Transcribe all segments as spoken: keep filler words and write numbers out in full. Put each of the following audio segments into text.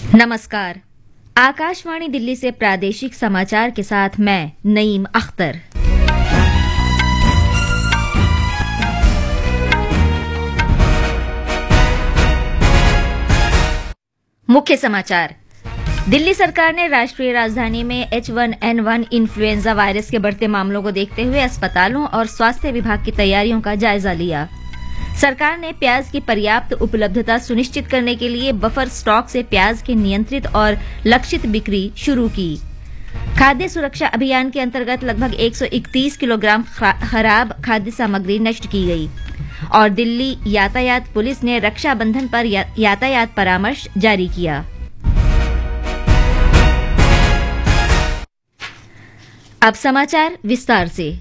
नमस्कार। आकाशवाणी दिल्ली से प्रादेशिक समाचार के साथ मैं नईम अख्तर। मुख्य समाचार। दिल्ली सरकार ने राष्ट्रीय राजधानी में H one N one influenza virus के बढ़ते मामलों को देखते हुए अस्पतालों और स्वास्थ्य विभाग की तैयारियों का जायजा लिया। सरकार ने प्याज की पर्याप्त उपलब्धता सुनिश्चित करने के लिए बफर स्टॉक से प्याज की नियंत्रित और लक्षित बिक्री शुरू की। खाद्य सुरक्षा अभियान के अंतर्गत लगभग एक सौ इकतीस किलोग्राम खराब खाद्य सामग्री नष्ट की गई। और दिल्ली यातायात पुलिस ने रक्षाबंधन पर या, यातायात परामर्श जारी किया। अब समाचार विस्तार से।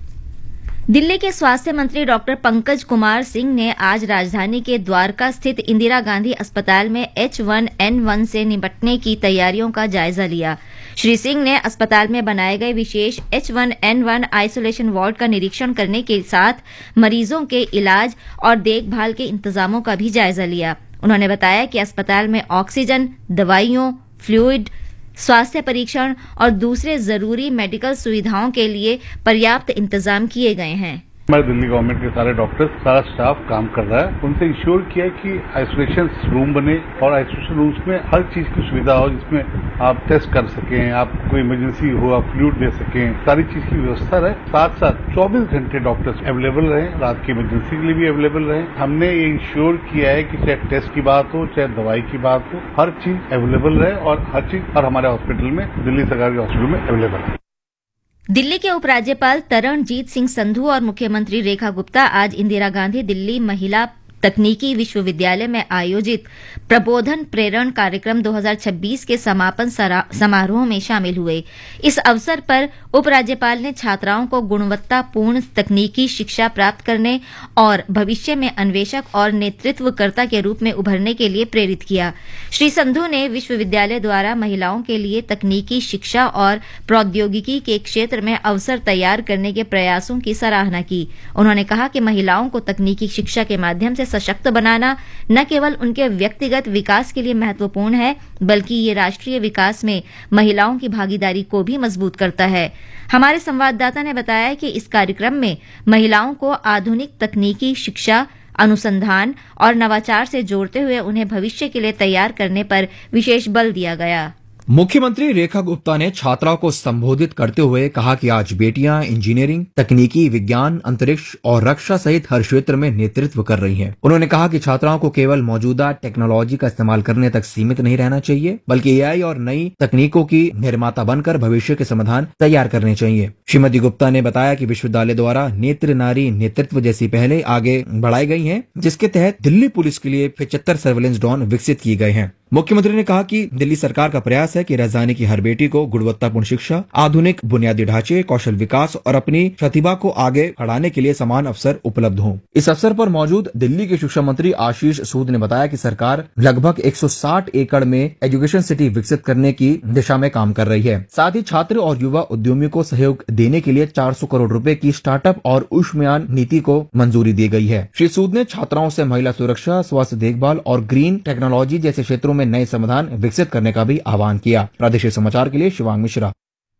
दिल्ली के स्वास्थ्य मंत्री डॉक्टर पंकज कुमार सिंह ने आज राजधानी के द्वारका स्थित इंदिरा गांधी अस्पताल में एच वन एन वन से निपटने की तैयारियों का जायजा लिया। श्री सिंह ने अस्पताल में बनाए गए विशेष H one N one isolation ward का निरीक्षण करने के साथ मरीजों के इलाज और देखभाल के इंतजामों का भी जायजा लिया। उन्होंने बताया कि अस्पताल में ऑक्सीजन, दवाइयों, फ्लूइड, स्वास्थ्य परीक्षण और दूसरे जरूरी मेडिकल सुविधाओं के लिए पर्याप्त इंतजाम किए गए हैं। हमारे दिल्ली गवर्नमेंट के सारे डॉक्टर्स, सारा स्टाफ काम कर रहा है। उनसे इंश्योर किया है कि आइसोलेशन रूम बने और आइसोलेशन रूम्स में हर चीज की सुविधा हो, जिसमें आप टेस्ट कर सकें, आप कोई इमरजेंसी हो आप फ्लूइड दे सकें, सारी चीज की व्यवस्था रहे। साथ साथ चौबीस घंटे डॉक्टर्स अवेलेबल रहे, रात की इमरजेंसी के लिए भी अवेलेबल रहे। हमने ये इंश्योर किया है कि चाहे टेस्ट की बात हो, चाहे दवाई की बात हो, हर चीज अवेलेबल रहे और हर चीज और हमारे हॉस्पिटल में, दिल्ली सरकार के हॉस्पिटल में अवेलेबल है। दिल्ली के उपराज्यपाल तरणजीत सिंह संधू और मुख्यमंत्री रेखा गुप्ता आज इंदिरा गांधी दिल्ली महिला तकनीकी विश्वविद्यालय में आयोजित प्रबोधन प्रेरण कार्यक्रम दो हज़ार छब्बीस के समापन समारोह में शामिल हुए। इस अवसर पर उपराज्यपाल ने छात्राओं को गुणवत्तापूर्ण तकनीकी शिक्षा प्राप्त करने और भविष्य में अन्वेषक और नेतृत्वकर्ता के रूप में उभरने के लिए प्रेरित किया। श्री संधू ने विश्वविद्यालय द्वारा महिलाओं के लिए तकनीकी शिक्षा और प्रौद्योगिकी के क्षेत्र में अवसर तैयार करने के प्रयासों की सराहना की। उन्होंने कहा कि महिलाओं को तकनीकी शिक्षा के माध्यम से सशक्त बनाना न केवल उनके व्यक्तिगत विकास के लिए महत्वपूर्ण है, बल्कि ये राष्ट्रीय विकास में महिलाओं की भागीदारी को भी मजबूत करता है। हमारे संवाददाता ने बताया कि इस कार्यक्रम में महिलाओं को आधुनिक तकनीकी शिक्षा, अनुसंधान और नवाचार से जोड़ते हुए उन्हें भविष्य के लिए तैयार करने पर विशेष बल दिया गया। मुख्यमंत्री रेखा गुप्ता ने छात्राओं को संबोधित करते हुए कहा कि आज बेटियां इंजीनियरिंग, तकनीकी, विज्ञान, अंतरिक्ष और रक्षा सहित हर क्षेत्र में नेतृत्व कर रही हैं। उन्होंने कहा कि छात्राओं को केवल मौजूदा टेक्नोलॉजी का इस्तेमाल करने तक सीमित नहीं रहना चाहिए, बल्कि ए आई और नई तकनीकों की निर्माता बनकर भविष्य के समाधान तैयार करने चाहिए। श्रीमती गुप्ता ने बताया कि विश्वविद्यालय द्वारा नेत्र नारी नेतृत्व जैसी पहले आगे बढ़ाई गई है, जिसके तहत दिल्ली पुलिस के लिए पचहत्तर सर्वेलेंस ड्रोन विकसित किए गए हैं। मुख्यमंत्री ने कहा कि दिल्ली सरकार का प्रयास है कि राजधानी की हर बेटी को गुणवत्तापूर्ण शिक्षा, आधुनिक बुनियादी ढांचे, कौशल विकास और अपनी प्रतिभा को आगे बढ़ाने के लिए समान अवसर उपलब्ध हों। इस अवसर पर मौजूद दिल्ली के शिक्षा मंत्री आशीष सूद ने बताया कि सरकार लगभग एक सौ साठ एकड़ में एजुकेशन सिटी विकसित करने की दिशा में काम कर रही है। साथ ही छात्र और युवा उद्यमियों को सहयोग देने के लिए चार सौ करोड़ रुपए की स्टार्टअप और उष्मयान नीति को मंजूरी दी गई है। श्री सूद ने छात्राओं से महिला सुरक्षा, स्वास्थ्य देखभाल और ग्रीन टेक्नोलॉजी जैसे क्षेत्रों में नए समाधान विकसित करने का भी आह्वान किया। प्रादेशिक समाचार के लिए शिवांग मिश्रा।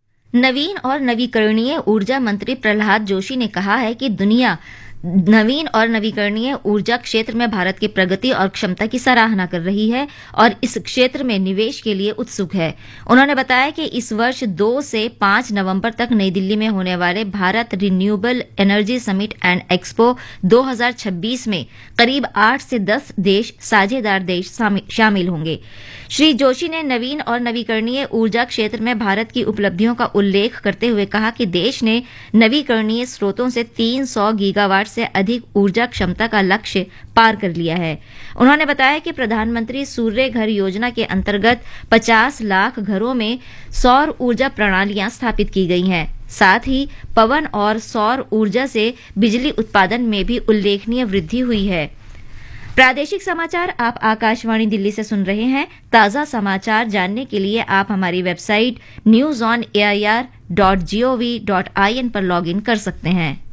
नवीन और नवीकरणीय ऊर्जा मंत्री प्रहलाद जोशी ने कहा है कि दुनिया नवीन और नवीकरणीय ऊर्जा क्षेत्र में भारत की प्रगति और क्षमता की सराहना कर रही है और इस क्षेत्र में निवेश के लिए उत्सुक है। उन्होंने बताया कि इस वर्ष दो से पांच नवंबर तक नई दिल्ली में होने वाले Bharat renewable energy summit and expo दो हज़ार छब्बीस में करीब आठ से दस देश साझेदार देश शामिल होंगे। श्री जोशी ने नवीन और नवीकरणीय ऊर्जा क्षेत्र में भारत की उपलब्धियों का उल्लेख करते हुए कहा कि देश ने नवीकरणीय स्रोतों से तीन सौ गीगावाट से अधिक ऊर्जा क्षमता का लक्ष्य पार कर लिया है। उन्होंने बताया कि प्रधानमंत्री सूर्य घर योजना के अंतर्गत पचास लाख घरों में सौर ऊर्जा प्रणालियां स्थापित की गई हैं। साथ ही पवन और सौर ऊर्जा से बिजली उत्पादन में भी उल्लेखनीय वृद्धि हुई है। प्रादेशिक समाचार आप आकाशवाणी दिल्ली से सुन रहे हैं। ताजा समाचार जानने के लिए आप हमारी website news on A I R dot G O V dot I N पर लॉग इन कर सकते हैं।